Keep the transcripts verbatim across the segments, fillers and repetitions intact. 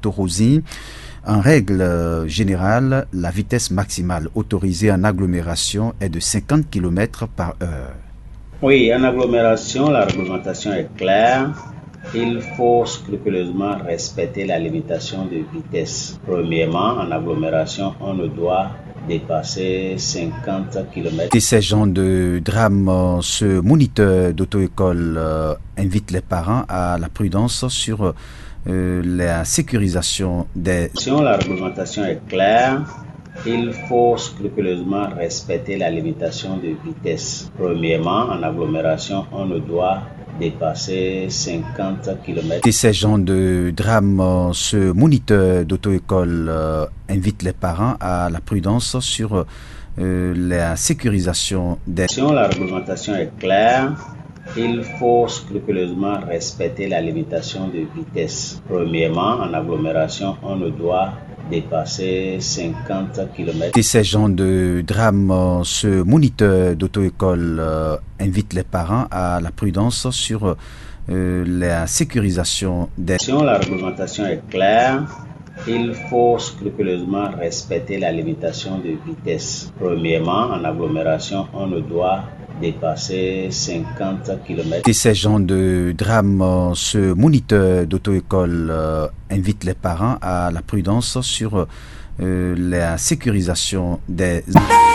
Porto-Rosie. En règle générale, la vitesse maximale autorisée en agglomération est de cinquante kilomètres par heure. Oui, en agglomération, la réglementation est claire. Il faut scrupuleusement respecter la limitation de vitesse. Premièrement, en agglomération, on ne doit dépasser cinquante kilomètres. Et ces gens de drame, ce moniteur d'auto-école euh, invite les parents à la prudence sur euh, la sécurisation des... La réglementation est claire. Il faut scrupuleusement respecter la limitation de vitesse. Premièrement, en agglomération, on ne doit dépasser cinquante kilomètres. Et ces gens de drame, ce moniteur d'auto-école euh, invite les parents à la prudence sur euh, la sécurisation des... La réglementation est claire. Il faut scrupuleusement respecter la limitation de vitesse. Premièrement, en agglomération, on ne doit dépasser cinquante kilomètres. Et ces gens de drame, ce moniteur d'auto-école euh, invite les parents à la prudence sur euh, la sécurisation des... La réglementation est claire. Il faut scrupuleusement respecter la limitation de vitesse. Premièrement, en agglomération, on ne doit dépasser cinquante kilomètres. Et ces gens de drame, ce moniteur d'auto-école euh, invite les parents à la prudence sur euh, la sécurisation des...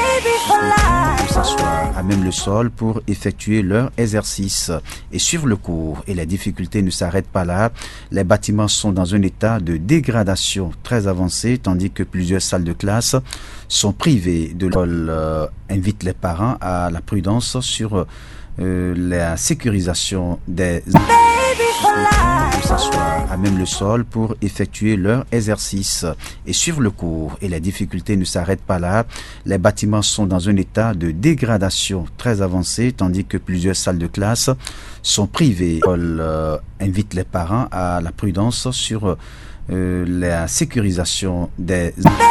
Pour s'asseoir à même le sol pour effectuer leur exercice et suivre le cours. Et les difficultés ne s'arrêtent pas là. Les bâtiments sont dans un état de dégradation très avancé, tandis que plusieurs salles de classe sont privées de l'école. Euh, invite les parents à la prudence sur euh, la sécurisation des... Pour s'asseoir à même le sol pour effectuer leur exercice et suivre le cours. Et les difficultés ne s'arrêtent pas là. Les bâtiments sont dans un état de dégradation très avancé, tandis que plusieurs salles de classe sont privées. L'école euh, invite les parents à la prudence sur euh, la sécurisation des...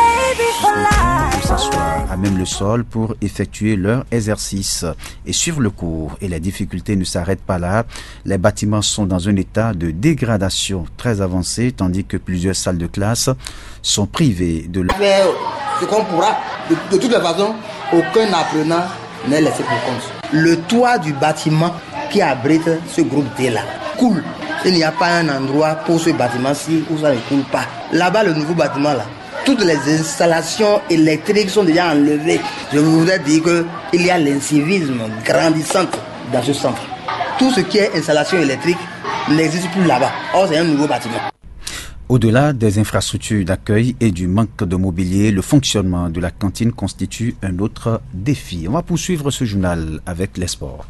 Pour s'asseoir à même le sol pour effectuer leur exercice et suivre le cours. Et les difficultés ne s'arrêtent pas là. Les bâtiments sont dans un état de dégradation très avancé, tandis que plusieurs salles de classe sont privées de... Ce qu'on pourra, de, de toutes les façons, aucun apprenant n'est laissé pour compte. Le toit du bâtiment qui abrite ce groupe D-là coule. Il n'y a pas un endroit pour ce bâtiment-ci où ça ne coule pas. Là-bas, le nouveau bâtiment là, toutes les installations électriques sont déjà enlevées. Je voudrais dire qu'il y a l'incivisme grandissant dans ce centre. Tout ce qui est installation électrique n'existe plus là-bas. Or, c'est un nouveau bâtiment. Au-delà des infrastructures d'accueil et du manque de mobilier, le fonctionnement de la cantine constitue un autre défi. On va poursuivre ce journal avec les sports.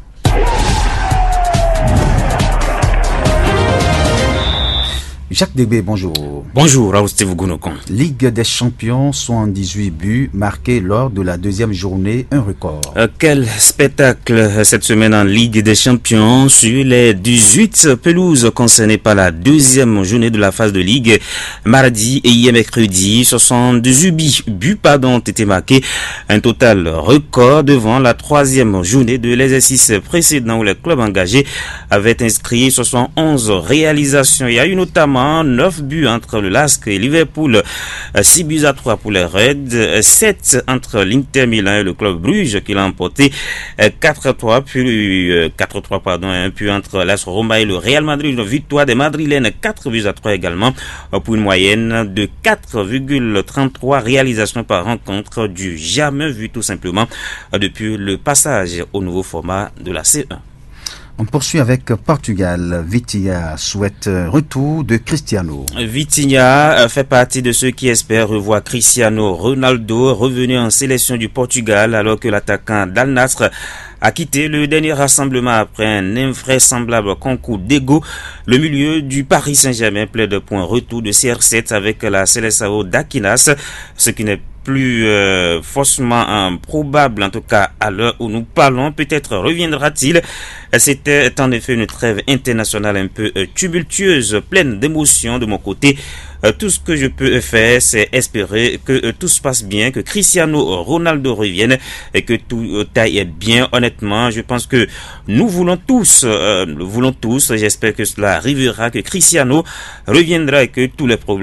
Jacques Débé, bonjour. Bonjour, Raoul Steve Gounokon. Ligue des champions, soixante-dix-huit buts marqués lors de la deuxième journée, un record. Euh, quel spectacle cette semaine en Ligue des champions sur les dix-huit pelouses concernées par la deuxième journée de la phase de Ligue. Mardi et hier mercredi, soixante-dix-huit buts pardon, ont été marqués. Un total record devant la troisième journée de l'exercice précédent où les clubs engagés avaient inscrit soixante-onze réalisations. Il y a eu notamment neuf buts entre le L A S K et Liverpool, six buts à trois pour les Reds, sept entre l'Inter Milan et le club Bruges qui l'a emporté, quatre à trois puis quatre à trois pardon, un but entre l'A S Roma et le Real Madrid, une victoire des Madrilènes, quatre buts à trois également pour une moyenne de quatre virgule trente-trois réalisations par rencontre, du jamais vu tout simplement depuis le passage au nouveau format de la C un. On poursuit avec Portugal. Vitinha souhaite retour de Cristiano. Vitinha fait partie de ceux qui espèrent revoir Cristiano Ronaldo revenu en sélection du Portugal alors que l'attaquant d'Al Nassr a quitté le dernier rassemblement après un invraisemblable concours d'ego. Le milieu du Paris Saint-Germain plaide pour un retour de C R sept avec la Seleção d'Aquinas, ce qui n'est plus euh, forcément hein, probable, en tout cas à l'heure où nous parlons. Peut-être reviendra-t-il. C'était en effet une trêve internationale un peu euh, tumultueuse, pleine d'émotions de mon côté. Euh, tout ce que je peux faire, c'est espérer que euh, tout se passe bien, que Cristiano Ronaldo revienne et que tout euh, aille bien. Honnêtement, je pense que nous voulons tous, euh, nous voulons tous, j'espère que cela arrivera, que Cristiano reviendra et que tous les problèmes